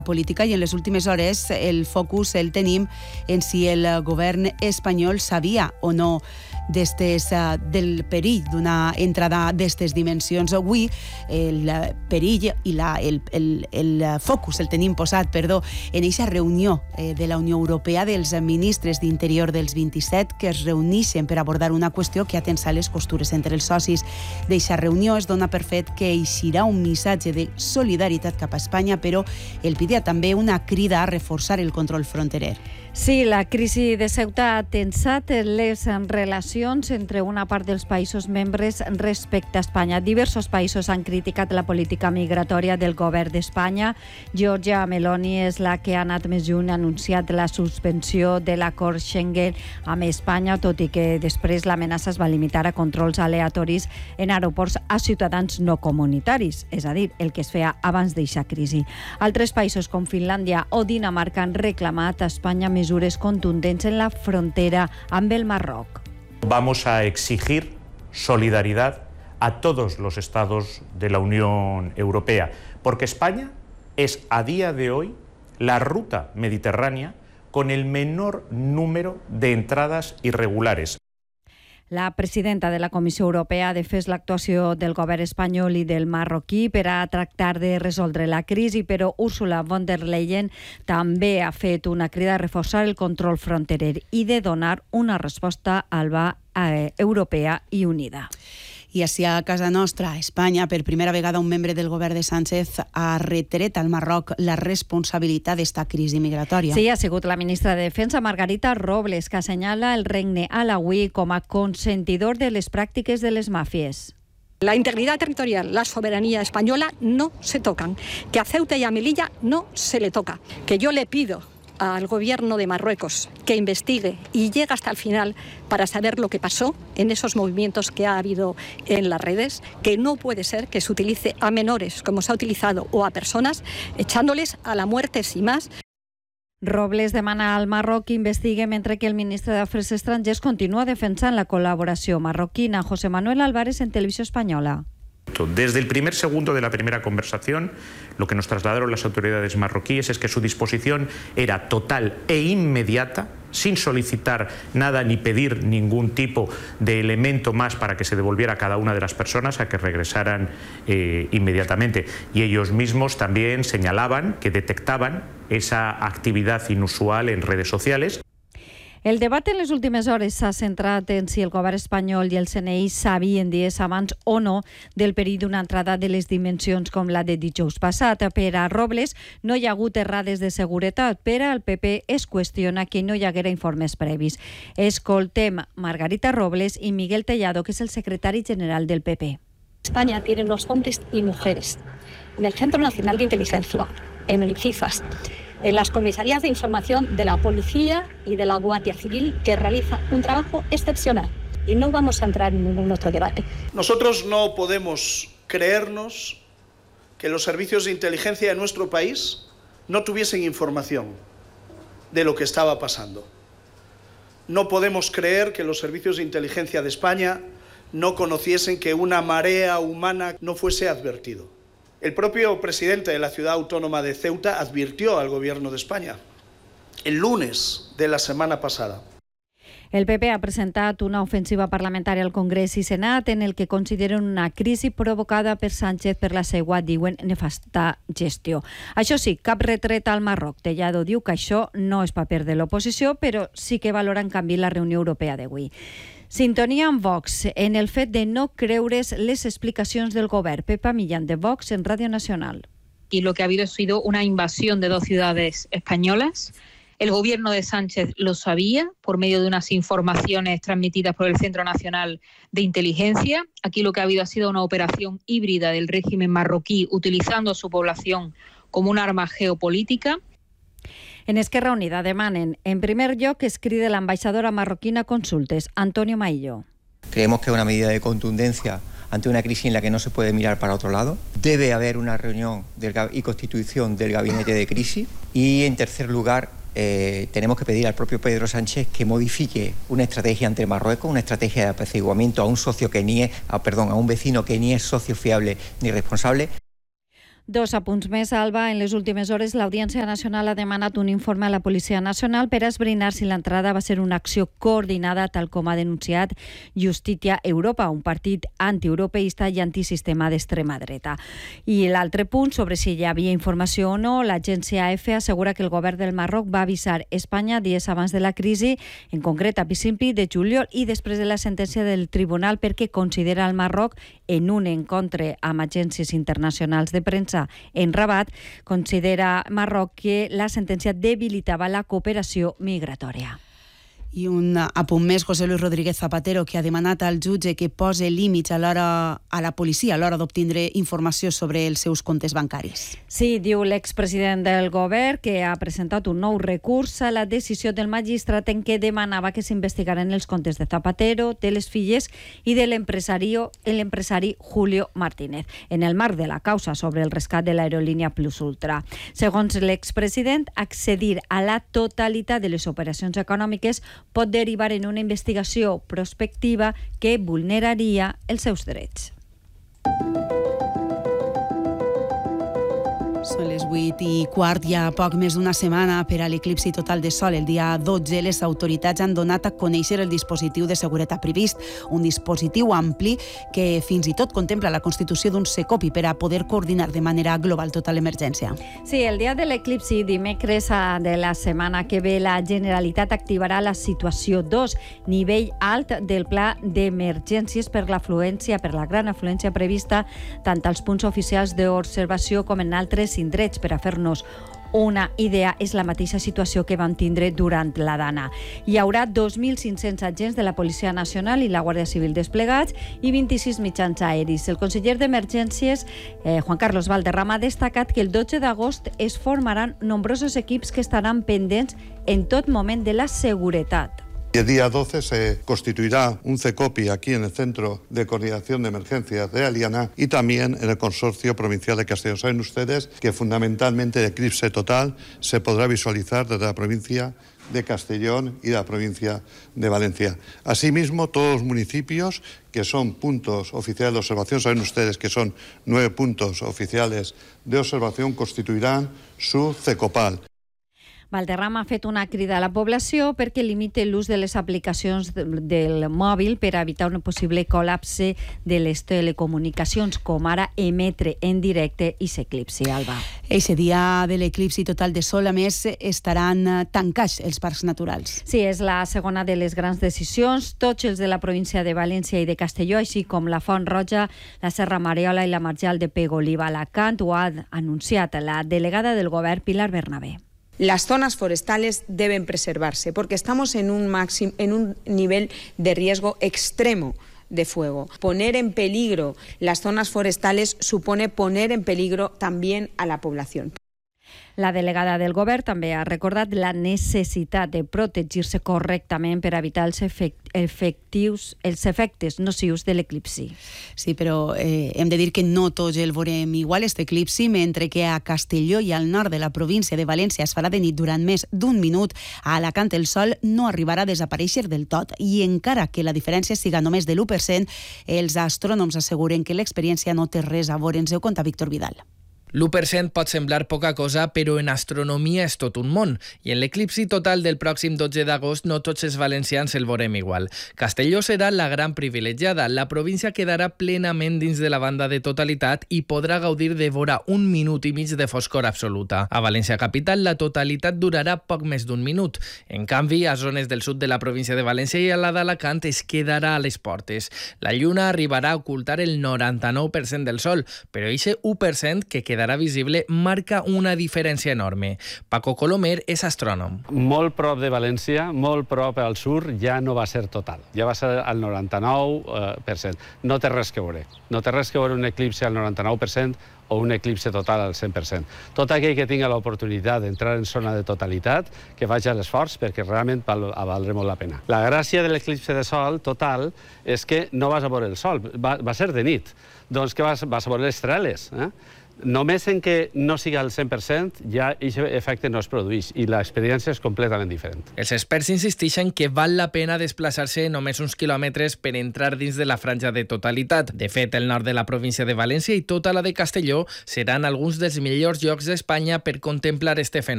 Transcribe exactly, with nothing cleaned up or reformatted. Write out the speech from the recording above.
política i en les últimes hores el focus el tenim en si el govern espanyol sabia o no d'estes, del perill d'una entrada d'estes dimensions. Avui el perill i la, el, el, el focus el tenim posat perdó, en aquesta reunió de la Unió Europea dels ministres d'Interior dels vint-i-set que es reuneixen per abordar una qüestió que ha tensat les costures entre els socis. D'eixa reunió es dona per fet que eixirà un missatge de solidaritat cap a Espanya, però el pedia també una crida a reforçar el control fronterer. Sí, la crisi de Ceuta ha tensat les relacions entre una part dels països membres respecte a Espanya. Diversos països han criticat la política migratòria del govern d'Espanya. Giorgia Meloni és la que ha anat més lluny, ha anunciat la suspensió de l'acord Schengen amb Espanya, tot i que després l'amenaça es va limitar a controls aleatoris en aeroports a ciutadans no comunitaris, és a dir, el que es feia abans d'eixa crisi. Altres països com Finlàndia o Dinamarca han reclamat a Espanya mesures contundents en la frontera amb el Marroc. Vamos a exigir solidaridad a todos los estados de la Unión Europea, porque España es a día de hoy la ruta mediterránea con el menor número de entradas irregulares. La presidenta de la Comissió Europea ha defès l'actuació del govern espanyol i del marroquí per a tractar de resoldre la crisi, però Ursula von der Leyen també ha fet una crida a reforçar el control fronterer i de donar una resposta alba eh, europea i unida. I així a casa nostra, a Espanya, per primera vegada un membre del govern de Sánchez ha retret al Marroc la responsabilitat d'esta crisi migratòria. Sí, ha sigut la ministra de Defensa, Margarita Robles, que assenyala el regne alauí com a consentidor de les pràctiques de les màfies. La integridad territorial, la soberanía española no se tocan. Que a Ceuta y a Melilla no se le toca. Que yo le pido al gobierno de Marruecos que investigue y llegue hasta el final para saber lo que pasó en esos movimientos que ha habido en las redes, que no puede ser que se utilice a menores como se ha utilizado o a personas, echándoles a la muerte sin más. Robles demana al Marroc que investigue mentre que el ministre d'Afers Estrangers continua defensant la col·laboració marroquina. José Manuel Álvarez en Televisió Espanyola. Desde el primer segundo de la primera conversación, lo que nos trasladaron las autoridades marroquíes es que su disposición era total e inmediata, sin solicitar nada ni pedir ningún tipo de elemento más para que se devolviera a cada una de las personas a que regresaran eh, inmediatamente. Y ellos mismos también señalaban que detectaban esa actividad inusual en redes sociales. El debat en les últimes hores s'ha centrat en si el govern espanyol i el C N I sabien dies abans o no del perill d'una entrada de les dimensions com la de dijous passat. Per a Robles no hi ha hagut errades de seguretat, però el P P es qüestiona que no hi haguera informes previs. Escoltem Margarita Robles i Miguel Tellado, que és el secretari general del P P. España tiene los hombres y mujeres en el Centro Nacional de Inteligencia, en el CIFAS, en las comisarías de información de la Policía y de la Guardia Civil, que realiza un trabajo excepcional. Y no vamos a entrar en ningún otro debate. Nosotros no podemos creernos que los servicios de inteligencia de nuestro país no tuviesen información de lo que estaba pasando. No podemos creer que los servicios de inteligencia de España no conociesen que una marea humana no fuese advertido. El propio presidente de la ciudad autónoma de Ceuta advirtió al gobierno de España el lunes de la semana pasada. El P P ha presentat una ofensiva parlamentària al Congrés i Senat en el que consideren una crisi provocada per Sánchez per la seva, diuen, nefasta gestió. Això sí, cap retret al Marroc. Tellado diu que això no és paper de l'oposició, però sí que valora en canvi la reunió europea d'avui. Sintonia amb Vox en el fet de no creure's les explicacions del govern. Pepa Millán, de Vox, en Radio Nacional. Y lo que ha habido ha sido una invasión de dos ciudades españolas. El gobierno de Sánchez lo sabía por medio de unas informaciones transmitidas por el Centro Nacional de Inteligencia. Aquí lo que ha habido ha sido una operación híbrida del régimen marroquí utilizando a su población como un arma geopolítica. En Esquerra Unida demanen, en primer lloc, que es cride l'ambaixadora marroquina a consultes. Antonio Maillo. Creemos que es una medida de contundencia ante una crisis en la que no se puede mirar para otro lado. Debe haber una reunión del, y constitución del gabinete de crisis. Y, en tercer lugar, eh, tenemos que pedir al propio Pedro Sánchez que modifique una estrategia ante Marruecos, una estrategia de apaciguamiento a un socio que ni es, ah, perdón, a un vecino que ni es socio fiable ni responsable. Dos apunts més, Alba. En les últimes hores, l'Audiència Nacional ha demanat un informe a la Policia Nacional per a esbrinar si l'entrada va ser una acció coordinada, tal com ha denunciat Justícia Europa, un partit antieuropeista i antisistema d'extrema dreta. I l'altre punt, sobre si hi havia informació o no, l'agència A F assegura que el govern del Marroc va avisar Espanya dies abans de la crisi, en concret a principi de juliol i després de la sentència del tribunal, perquè considera el Marroc, en un encontre amb agències internacionals de premsa en Rabat, considera Marroc que la sentència debilitava la cooperació migratòria. I un apunt més, José Luis Rodríguez Zapatero, que ha demanat al jutge que posi límits a l'hora a la policia a l'hora d'obtindre informació sobre els seus comptes bancaris. Sí, diu l'expresident del govern, que ha presentat un nou recurs a la decisió del magistrat en què demanava que s'investigaren els comptes de Zapatero, de les filles i de l'empresari l'empresari Julio Martínez, en el marc de la causa sobre el rescat de l'aerolínia Plus Ultra. Segons l'expresident, accedir a la totalitat de les operacions econòmiques pot derivar en una investigació prospectiva que vulneraria els seus drets. Són les vuit i quart, hi ha poc més d'una setmana per a l'eclipsi total de sol. El dia dotze, les autoritats han donat a conèixer el dispositiu de seguretat previst, un dispositiu ampli que fins i tot contempla la constitució d'un SECOPI per a poder coordinar de manera global tota l'emergència. Sí, el dia de l'eclipsi, dimecres de la setmana que ve, la Generalitat activarà la situació dos, nivell alt del pla d'emergències per l'afluència, per la gran afluència prevista tant als punts oficials d'observació com en altres indrets. Per a fer-nos una idea, és la mateixa situació que van tindre durant la Dana. Hi haurà dos mil cinc-cents agents de la Policia Nacional i la Guàrdia Civil desplegats i vint-i-sis mitjans aeris. El conseller d'Emergències, eh, Juan Carlos Valderrama, ha destacat que el dotze d'agost es formaran nombrosos equips que estaran pendents en tot moment de la seguretat. Y el día doce se constituirá un CECOPI aquí en el Centro de Coordinación de Emergencias de Aliana y también en el Consorcio Provincial de Castellón. Saben ustedes que fundamentalmente el eclipse total se podrá visualizar desde la provincia de Castellón y de la provincia de Valencia. Asimismo, todos los municipios que son puntos oficiales de observación, saben ustedes que son nueve puntos oficiales de observación, constituirán su CECOPAL. Valderrama ha fet una crida a la població perquè limite l'ús de les aplicacions del mòbil per a evitar un possible col·lapse de les telecomunicacions, com ara emetre en directe i s'eclipsi. Alba. Eixe dia de l'eclipsi total de sol, a més, estaran tancats els parcs naturals. Sí, és la segona de les grans decisions. Tots els de la província de València i de Castelló, així com la Font Roja, la Serra Mariola i la Marjal de Pego, Oliva, Alacant, ho ha anunciat la delegada del govern, Pilar Bernabé. Las zonas forestales deben preservarse porque estamos en un, máximo, en un nivel de riesgo extremo de fuego. Poner en peligro las zonas forestales supone poner en peligro también a la población. La delegada del govern també ha recordat la necessitat de protegir-se correctament per evitar els, efectius, els efectes nocius de l'eclipsi. Sí, però eh, hem de dir que no tots el veurem igual, este eclipsi, mentre que a Castelló i al nord de la província de València es farà de nit durant més d'un minut. A Alacant el sol no arribarà a desaparèixer del tot i encara que la diferència siga només de l'u per cent, els astrònoms asseguren que l'experiència no té res a veure. Ens ho conta Víctor Vidal. L'u per cent pot semblar poca cosa, però en astronomia és tot un món. I en l'eclipsi total del pròxim dotze d'agost no tots els valencians el veurem igual. Castelló serà la gran privilegiada. La província quedarà plenament dins de la banda de totalitat i podrà gaudir de vora un minut i mig de foscor absoluta. A València capital la totalitat durarà poc més d'un minut. En canvi, a zones del sud de la província de València i a la d'Alacant es quedarà a les portes. La lluna arribarà a ocultar el noranta-nou per cent del sol, però aquest u per cent que queda quedarà visible marca una diferència enorme. Paco Colomer és astrònom. Molt prop de València, molt prop al sur, ja no va ser total. Ja va ser al noranta-nou per cent. No té res que veure. No té res que veure un eclipsi al noranta-nou per cent o un eclipsi total al cent per cent. Tot aquell que tingui l'oportunitat d'entrar en zona de totalitat, que vagi a l'esforç, perquè realment val, valdrà molt la pena. La gràcia de l'eclipsi de sol total és que no vas a veure el sol, va, va ser de nit. Doncs que vas, vas a veure les estreles, eh? Només en què no sigui al cent per cent ja aquest efecte no es produeix i l'experiència és completament diferent. Els experts insisteixen que val la pena desplaçar-se només uns quilòmetres per entrar dins de la franja de totalitat. De fet, el nord de la província de València i tota la de Castelló seran alguns dels millors llocs d'Espanya per contemplar este fenomen.